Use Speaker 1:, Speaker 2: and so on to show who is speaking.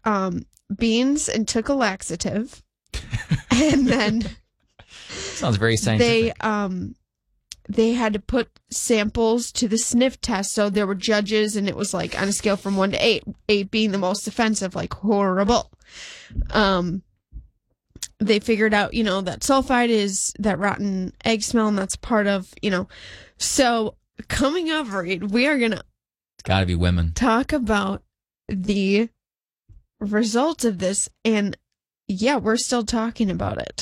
Speaker 1: beans and took a laxative. And then
Speaker 2: sounds very scientific.
Speaker 1: They had to put samples to the sniff test. So there were judges, and it was like on a scale from 1 to 8, 8 being the most offensive, like horrible. They figured out, that sulfide is that rotten egg smell, and that's part of, So coming up, Reed, we are going to...
Speaker 2: It's got to be women.
Speaker 1: Talk about the results of this. And yeah, we're still talking about it.